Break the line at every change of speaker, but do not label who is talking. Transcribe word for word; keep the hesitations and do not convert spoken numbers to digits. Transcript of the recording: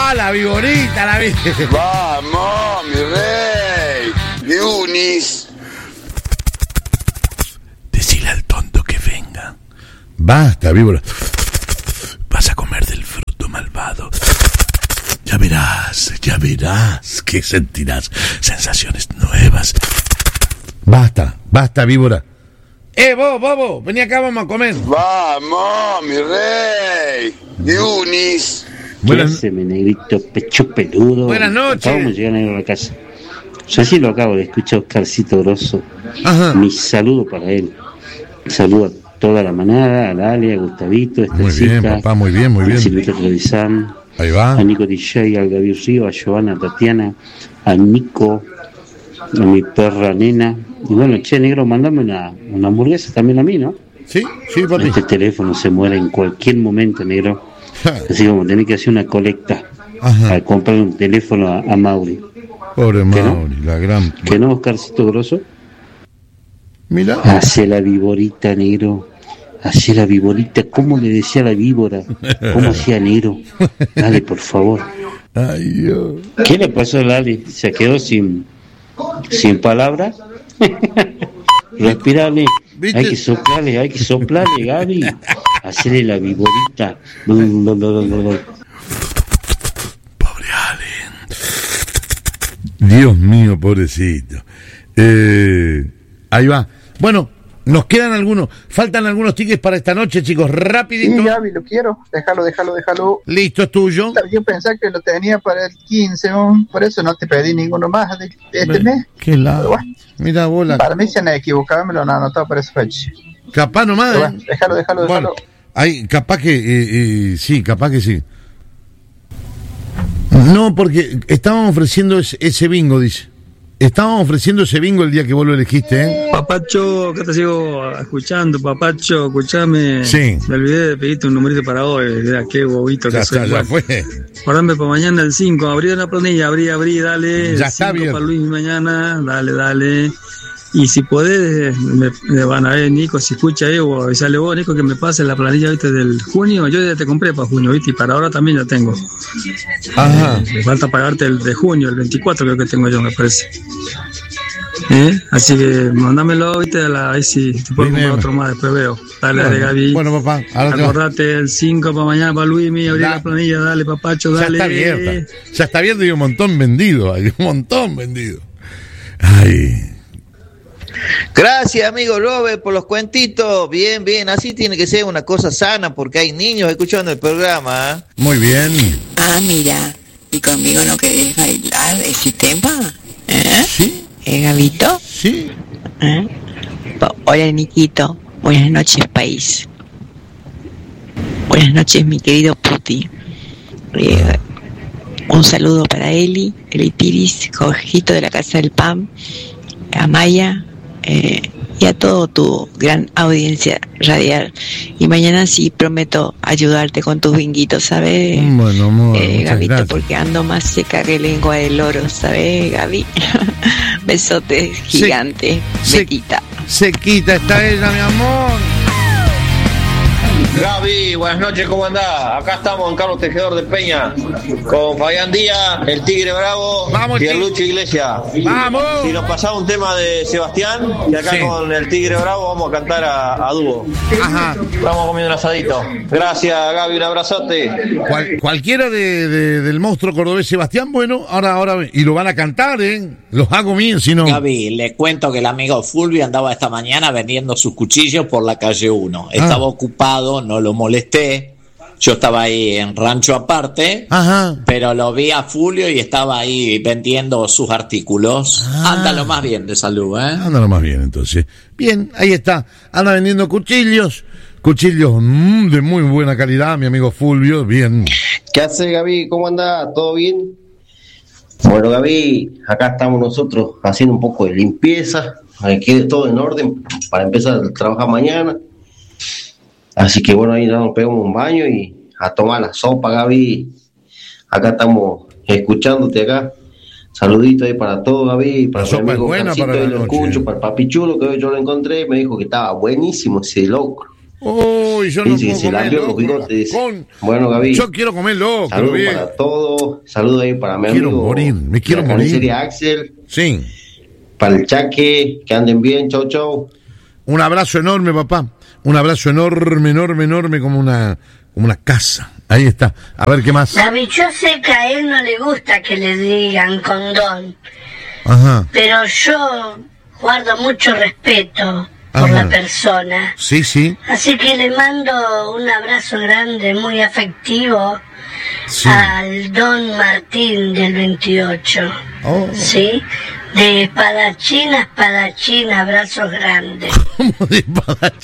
Ah, la viborita, la viborita.
Vamos, mi rey. Yunis.
Decile al tonto que venga. Basta, víbora. Vas a comer del fruto malvado. Ya verás, ya verás que sentirás sensaciones nuevas. Basta, basta, víbora. Eh, vos, bobo, vení acá, vamos a comer.
Vamos, mi rey. Yunis.
Buenas noches, mi negrito pecho peludo.
Buenas noches.
Acabamos de llegar negro a la casa. Yo sí lo acabo de escuchar, Oscarcito Grosso.
Ajá.
Mi saludo para él. Saludo a toda la manada, a Dalia, a Gustavito, a
Muy bien, papá, muy bien, muy bien.
A Silvestre Trevisan,
Ahí va.
a Nico D J, al Gaby Río, a Giovanna, a Tatiana, a Nico, a mi perra nena. Y bueno, che, negro, mandame una, una hamburguesa también a mí, ¿no?
Sí, sí, papi.
Este teléfono se muere en cualquier momento, negro. Así como tenés que hacer una colecta.
Ajá.
Para comprar un teléfono a, a Mauri.
Pobre
¿Que
Mauri,
no?
la gran...
¿Que no, Oscarcito Grosso?
Mira.
Hace la viborita, negro. Hace la viborita. ¿Cómo le decía la víbora? ¿Cómo hacía, negro? Dale, por favor.
Ay, Dios.
¿Qué le pasó a Lali? ¿Se quedó sin, sin palabras? Respirale.
¿Viste?
Hay que soplarle, hay que soplarle, Gaby. Hacerle la viborita.
Pobre Allen. Dios mío, pobrecito. Eh, ahí va. Bueno, nos quedan algunos, faltan algunos tickets para esta noche, chicos, rapidito.
Sí, Gaby, lo quiero. Déjalo, déjalo, déjalo.
Listo, es tuyo.
Yo pensaba que lo tenía para el quince, ¿no? Por eso no te pedí ninguno más de, de este mes.
Qué lado.
Pero bueno,
Mira, bola.
para mí se han equivocado, me lo han anotado para esa fecha.
Capaz nomás.
Pero
¿eh?
bueno, déjalo, déjalo,
Bueno,
déjalo.
hay, capaz que, eh, eh, sí, capaz que sí. No, porque estábamos ofreciendo ese, ese bingo, dice. Estábamos ofreciendo ese bingo el día que vos lo elegiste, ¿eh?
Papacho, acá te sigo escuchando, Papacho, escuchame.
Sí.
Me olvidé de pedirte un numerito para hoy, mira qué bobito
Ya
que soy.
está, ya
Bueno,
fue.
guardame para mañana el cinco, abrí la planilla, abrí, abrí, dale.
Ya
el
está
cinco
bien.
para Luis mañana, dale, dale. Y si podés, me, me van a ver, Nico, si escucha ahí, o avisale vos, Nico, que me pase la planilla, viste, del junio. Yo ya te compré para junio, viste, y para ahora también ya tengo.
Ajá.
Me falta pagarte el de junio, el veinticuatro creo que tengo yo, me parece. ¿Eh? Así que mándamelo, viste, a la, ahí si te puedo
Dime.
comprar otro más, después veo. Dale,
Bueno,
dale, Gaby.
bueno, papá, ahora te va.
Acordate, el cinco para mañana, para Luis, mío, abrí
La-
la planilla, dale, Papacho,
Ya
dale.
está abierta. Ya está abierta y un montón vendido. Hay un montón vendido. Ay.
Gracias, amigo Robert, por los cuentitos. Bien, bien, así tiene que ser una cosa sana porque hay niños escuchando el programa. ¿eh?
Muy bien.
Ah, mira, ¿y conmigo no querés bailar ese tema? ¿Eh?
Sí,
¿Eh, Gabito?
sí.
¿Eh? Po- Hola, Niquito. Buenas noches, país. Buenas noches, mi querido Puti. Eh, un saludo para Eli, Eli Piris, Jorgito de la Casa del Pan, a Maya eh, y a todo tu gran audiencia radial. Y mañana sí prometo ayudarte con tus binguitos, ¿sabes?
Bueno, amor,
Eh,
muchas
Gabito,
gracias.
porque ando más seca que lengua de loro, ¿sabes, Gaby? Besote gigante,
Se-
Betita.
Sequita está ella, mi amor.
Gaby, buenas noches, ¿cómo andás? Acá estamos en Carlos Tejedor de Peña, con Fabián Díaz, el Tigre Bravo
Vamos,
y el
Tigre.
Lucho Iglesias.
¡Vamos!
Si nos pasaba un tema de Sebastián, y acá
Sí.
con el Tigre Bravo vamos a cantar a, a dúo.
Ajá.
Estamos comiendo un asadito. Gracias, Gaby, un abrazote.
Cual- cualquiera de, de- del monstruo cordobés Sebastián, bueno, ahora, ahora, y lo van a cantar, ¿eh? Los hago bien, si no.
Gaby, le cuento que el amigo Fulvio andaba esta mañana vendiendo sus cuchillos por la calle uno. Estaba
Ah.
ocupado, no lo molesté. Yo estaba ahí en rancho aparte,
Ajá.
pero lo vi a Fulvio y estaba ahí vendiendo sus artículos.
Ah.
Anda lo más bien de salud, ¿eh?
Anda más bien, entonces. Bien, ahí está. Anda vendiendo cuchillos. Cuchillos mm, de muy buena calidad, mi amigo Fulvio. Bien.
¿Qué hace, Gaby? ¿Cómo andás? ¿Todo bien? Bueno, Gaby, acá estamos nosotros haciendo un poco de limpieza, para que quede todo en orden para empezar a trabajar mañana. Así que bueno, ahí nos pegamos un baño y a tomar la sopa, Gaby. Acá estamos escuchándote acá. Saludito ahí para todos, Gaby. Para
La
mi
sopa es
amigo
buena
Oscarcito,
para
ahí
la
lo
noche.
escucho, para el papi chulo, que hoy yo lo encontré, me dijo que estaba buenísimo ese loco.
Uy, yo no
Dice que
puedo
se la
comer
vio los
locro,
bigotes.
con-
Bueno, Gaby.
Yo quiero comer locro,
Saludos
bien.
para todos. Saludos ahí para mi
Quiero
amigo.
morir, me quiero
de la
morir.
carnicería Axel.
Sí.
Para el Chaque, que anden bien. Chau, chau.
Un abrazo enorme, papá. Un abrazo enorme, enorme, enorme, como una, como una casa. Ahí está. A ver qué más.
David, yo sé que a él no le gusta que le digan condón,
Ajá.
pero yo guardo mucho respeto por
Ajá.
la persona.
Sí, sí.
Así que le mando un abrazo grande, muy afectivo,
Sí.
al Don Martín del veintiocho.
Oh.
¿Sí? De espadachín a espadachín, abrazos grandes.
¿Cómo de espadachín?